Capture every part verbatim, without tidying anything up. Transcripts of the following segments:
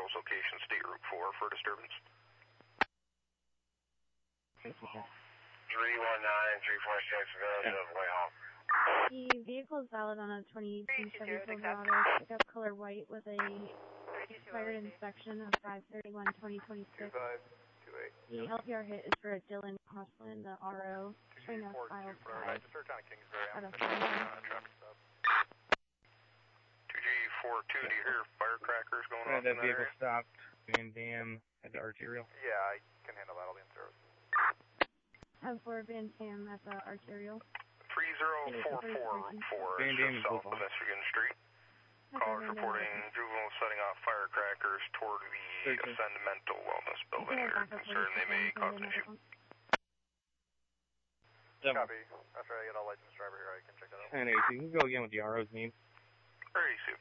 Charles location, State Route four for disturbance. three one nine, three four six, Village of Whitehall. The vehicle is valid on a twenty eighteen Chevy Silverado pickup color white with a expired inspection of five thirty-one twenty twenty-six. The L P R hit is for Dylan Hoslin, the R O, showing us file five out of five. two G four two, do you hear firecrackers going on in that that vehicle area? stopped, Van Dam at the arterial. Yeah, I can handle that. I'll be in service. Have for Van Tam at the arterial. three zero four four four, Van Dam is south of Blue Michigan Street. Callers reporting juvenile setting off firecrackers toward the Ascend Mental Wellness Building. You're concerned they may cause an issue. Copy. After I get a licensed driver here, I can check that out. ten eight, you can go again with the R O's name. Very soon.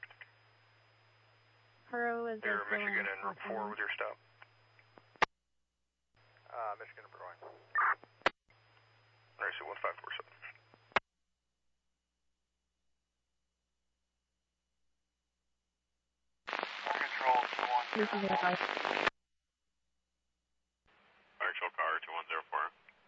Hurrow is You're a Michigan and Route four with your stop. Uh, Michigan and Burgoyne. Alright, so one five four seven. This is a five. Actual car two one zero four.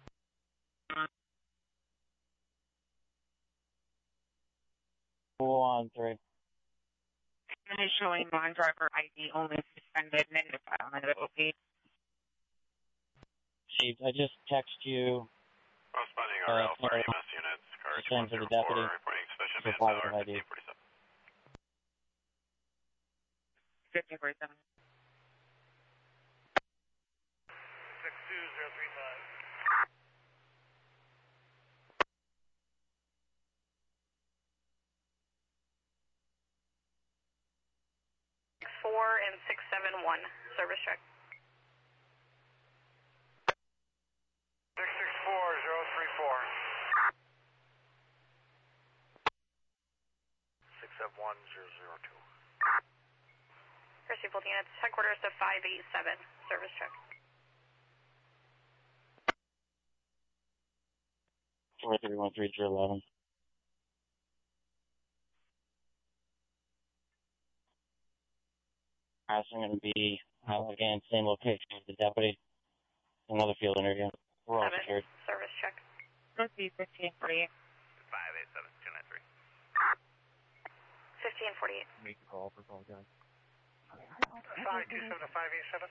One three. Is showing non-driver I D only suspended negative file negative O P. Chief, I just text you. I'm spotting our Uh, L four E M S units. Car two one send to zero the deputy. four, reporting suspicion For manpower positive I D. fifteen forty-seven. fifteen forty-seven. six two zero three five. Four and six seven one, service check. six six four zero three four. six seven one zero zero two. Pursuit both units, headquarters to five eight seven, service check. Four three one three zero eleven. Alright, so I'm going to be, uh, again, same location as the deputy. Another field interview. We're all Seven, secured. service check. Proceed fifteen forty-eight. five eight seven two nine three. Fifteen forty-eight. Make the call for call guys. five two seven to five eight seven.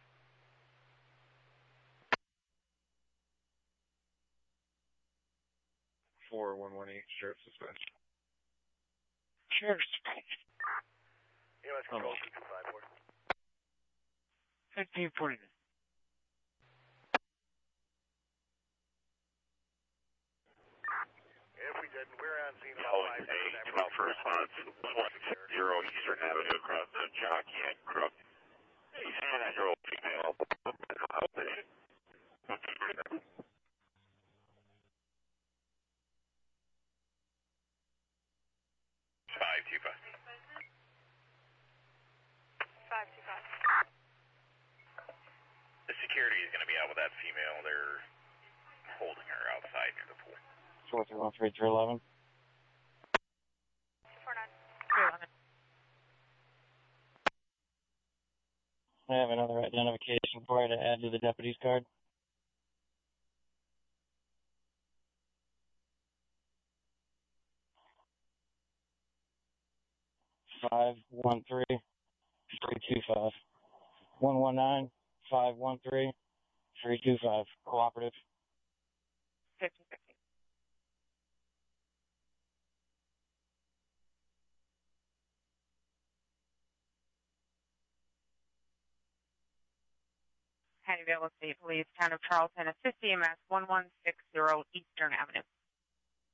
four one one eight, sheriff suspension. Sheriff suspension. U S control two two five four. fifteen forty. If we didn't, we're on scene about Calling five A, come out for response. one one six zero Eastern Avenue across the Jockey and Crook. He's a nine-year-old female. Five two five. Five two five. The security is going to be out with that female. They're holding her outside near the pool. four three one three zero eleven. Two four nine. I have another identification for you to add to the deputy's card. Five one three three two five. One one nine five one three three two five. Cooperative. fifteen fifty. Hannibal State Police, Town of Charlton, assist E M S one one six zero Eastern Avenue.